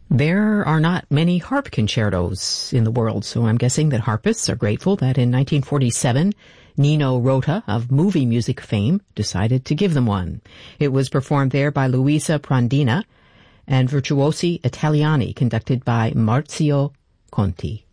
There are not many harp concertos in the world, so I'm guessing that harpists are grateful that in 1947, Nino Rota of movie music fame decided to give them one. It was performed there by Luisa Prandina and Virtuosi Italiani, conducted by Marzio Conti.